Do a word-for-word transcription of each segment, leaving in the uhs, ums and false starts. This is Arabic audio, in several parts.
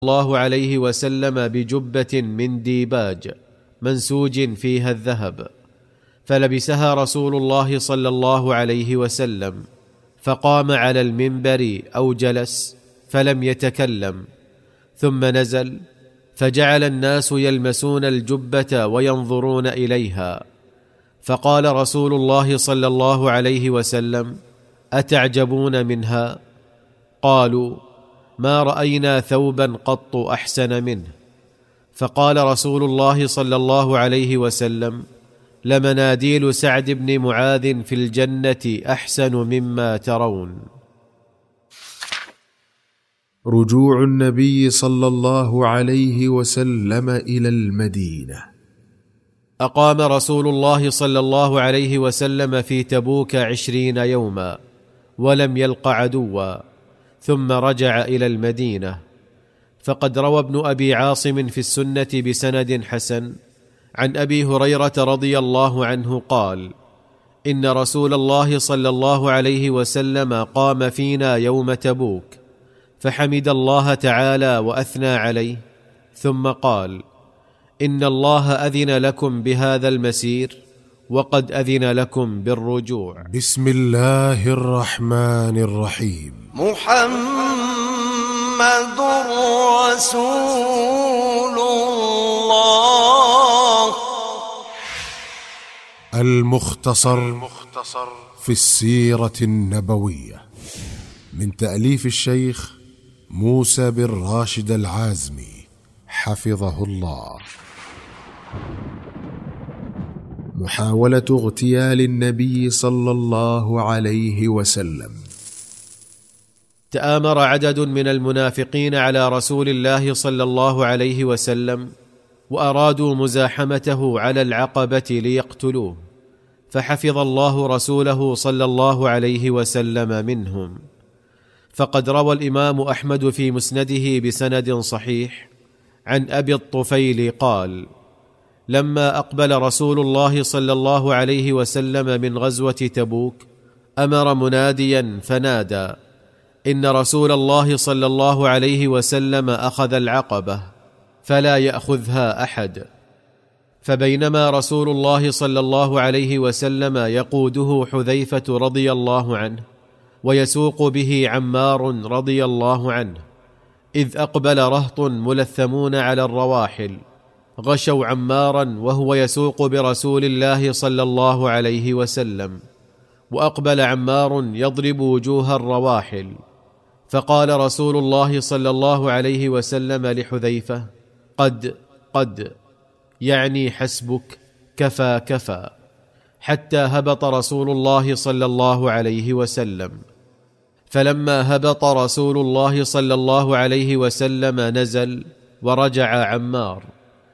الله عليه وسلم بجبة من ديباج منسوج فيها الذهب، فلبسها رسول الله صلى الله عليه وسلم، فقام على المنبر أو جلس فلم يتكلم، ثم نزل، فجعل الناس يلمسون الجبة وينظرون إليها، فقال رسول الله صلى الله عليه وسلم: أتعجبون منها؟ قالوا: ما رأينا ثوبا قط أحسن منه. فقال رسول الله صلى الله عليه وسلم: لمناديل سعد بن معاذ في الجنة أحسن مما ترون. رجوع النبي صلى الله عليه وسلم إلى المدينة. أقام رسول الله صلى الله عليه وسلم في تبوك عشرين يوما ولم يلق عدوا، ثم رجع إلى المدينة. فقد روى ابن أبي عاصم في السنة بسند حسن عن أبي هريرة رضي الله عنه قال: إن رسول الله صلى الله عليه وسلم قام فينا يوم تبوك، فحمد الله تعالى وأثنى عليه، ثم قال: إن الله أذن لكم بهذا المسير، وقد أذن لكم بالرجوع. بسم الله الرحمن الرحيم. محمد رسول الله. المختصر في السيرة النبوية، من تأليف الشيخ موسى بن راشد العازمي حفظه الله. محاولة اغتيال النبي صلى الله عليه وسلم. تآمر عدد من المنافقين على رسول الله صلى الله عليه وسلم، وأرادوا مزاحمته على العقبة ليقتلوه، فحفظ الله رسوله صلى الله عليه وسلم منهم. فقد روى الإمام أحمد في مسنده بسند صحيح عن أبي الطفيل قال: لما أقبل رسول الله صلى الله عليه وسلم من غزوة تبوك، أمر مناديا فنادى: إن رسول الله صلى الله عليه وسلم أخذ العقبة فلا يأخذها أحد. فبينما رسول الله صلى الله عليه وسلم يقوده حذيفة رضي الله عنه، ويسوق به عمار رضي الله عنه، إذ أقبل رهط ملثمون على الرواحل، غشوا عمارا وهو يسوق برسول الله صلى الله عليه وسلم، وأقبل عمار يضرب وجوه الرواحل. فقال رسول الله صلى الله عليه وسلم لحذيفة: قد قد، يعني حسبك، كفى كفى، حتى هبط رسول الله صلى الله عليه وسلم. فلما هبط رسول الله صلى الله عليه وسلم نزل ورجع عمار،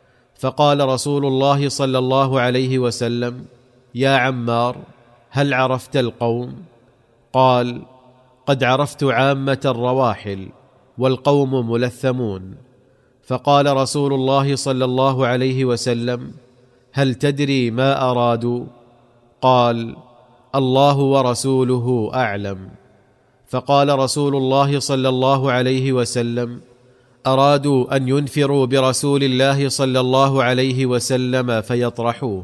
فقال رسول الله صلى الله عليه وسلم: يا عمار، هل عرفت القوم؟ قال: قد عرفت عامة الرواحل، والقوم ملثمون. فقال رسول الله صلى الله عليه وسلم: هل تدري ما أرادوا؟ قال: الله ورسوله أعلم. فقال رسول الله صلى الله عليه وسلم: أرادوا أن ينفروا برسول الله صلى الله عليه وسلم فيطرحوه.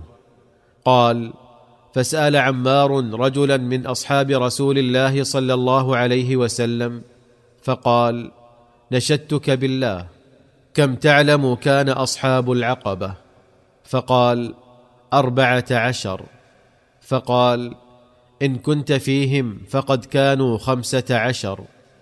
قال: فسأل عمار رجلا من أصحاب رسول الله صلى الله عليه وسلم فقال: نشدتك بالله، كم تعلم كان أصحاب العقبة؟ فقال: أربعة عشر. فقال: إن كنت فيهم فقد كانوا خمسة عشر.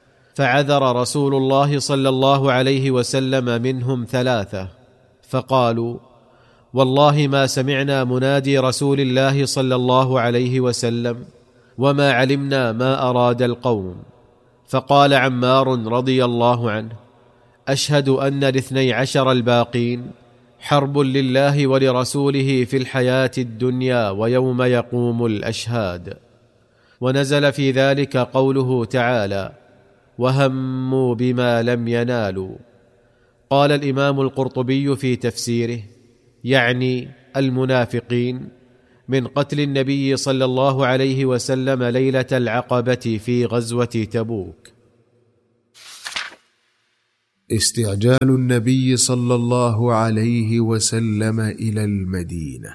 فعذر رسول الله صلى الله عليه وسلم منهم ثلاثة، فقالوا: والله ما سمعنا منادي رسول الله صلى الله عليه وسلم، وما علمنا ما أراد القوم. فقال عمار رضي الله عنه: أشهد أن الاثني عشر الباقين حرب لله ولرسوله في الحياة الدنيا ويوم يقوم الأشهاد. ونزل في ذلك قوله تعالى: وهموا بما لم ينالوا. قال الإمام القرطبي في تفسيره: يعني المنافقين، من قتل النبي صلى الله عليه وسلم ليلة العقبة في غزوة تبوك. استعجال النبي صلى الله عليه وسلم إلى المدينة.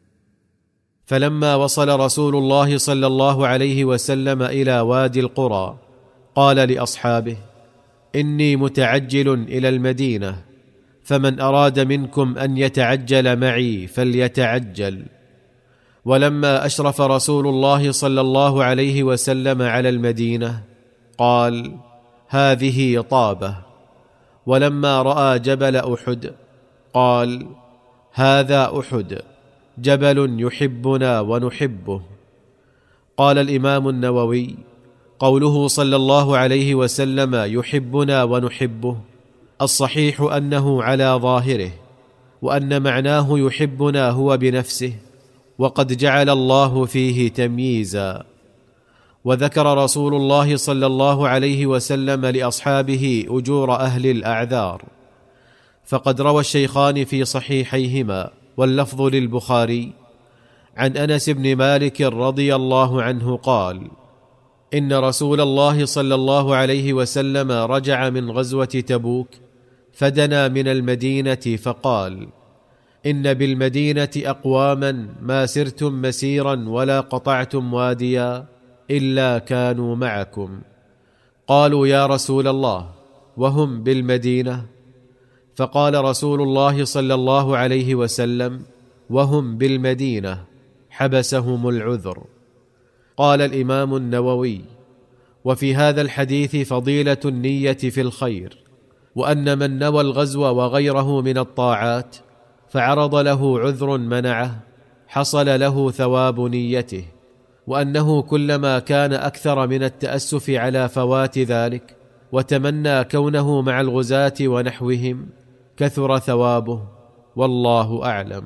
فلما وصل رسول الله صلى الله عليه وسلم إلى وادي القرى قال لأصحابه: إني متعجل إلى المدينة، فمن أراد منكم أن يتعجل معي فليتعجل. ولما أشرف رسول الله صلى الله عليه وسلم على المدينة قال: هذه طابة. ولما رأى جبل أحد قال: هذا أحد، جبل يحبنا ونحبه. قال الإمام النووي: قوله صلى الله عليه وسلم يحبنا ونحبه، الصحيح أنه على ظاهره، وأن معناه يحبنا هو بنفسه، وقد جعل الله فيه تمييزا. وذكر رسول الله صلى الله عليه وسلم لأصحابه أجور أهل الأعذار، فقد روى الشيخان في صحيحيهما واللفظ للبخاري عن أنس بن مالك رضي الله عنه قال: إن رسول الله صلى الله عليه وسلم رجع من غزوة تبوك فدنا من المدينة فقال: إن بالمدينة أقواما ما سرتم مسيرا ولا قطعتم واديا إلا كانوا معكم. قالوا: يا رسول الله، وهم بالمدينة؟ فقال رسول الله صلى الله عليه وسلم: وهم بالمدينة، حبسهم العذر. قال الإمام النووي: وفي هذا الحديث فضيلة النية في الخير، وأن من نوى الغزو وغيره من الطاعات فعرض له عذر منعه حصل له ثواب نيته، وأنه كلما كان أكثر من التأسف على فوات ذلك وتمنى كونه مع الغزاة ونحوهم كثر ثوابه، والله أعلم.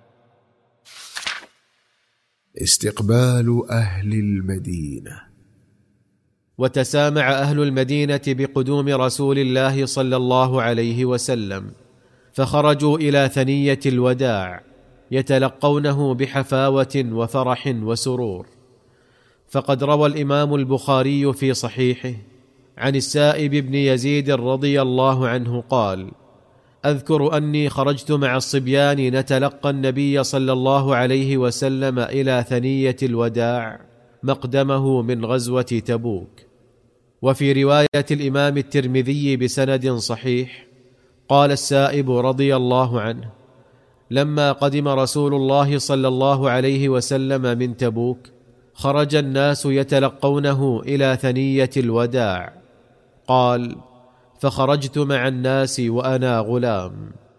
استقبال أهل المدينة. وتسامع أهل المدينة بقدوم رسول الله صلى الله عليه وسلم، فخرجوا إلى ثنية الوداع يتلقونه بحفاوة وفرح وسرور. فقد روى الإمام البخاري في صحيحه عن السائب بن يزيد رضي الله عنه قال: أذكر أني خرجت مع الصبيان نتلقى النبي صلى الله عليه وسلم إلى ثنية الوداع مقدمه من غزوة تبوك. وفي رواية الإمام الترمذي بسند صحيح قال السائب رضي الله عنه: لما قدم رسول الله صلى الله عليه وسلم من تبوك خرج الناس يتلقونه إلى ثنية الوداع. قال: فخرجت مع الناس وأنا غلام.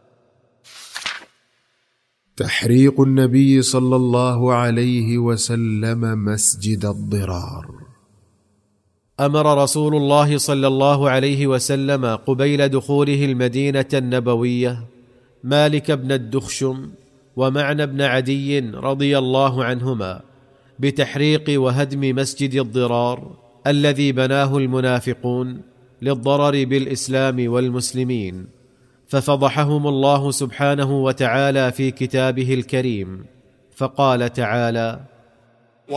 تحريق النبي صلى الله عليه وسلم مسجد الضرار. أمر رسول الله صلى الله عليه وسلم قبيل دخوله المدينة النبوية مالك بن الدخشم ومعنى بن عدي رضي الله عنهما بتحريق وهدم مسجد الضرار الذي بناه المنافقون للضرر بالإسلام والمسلمين، ففضحهم الله سبحانه وتعالى في كتابه الكريم، فقال تعالى: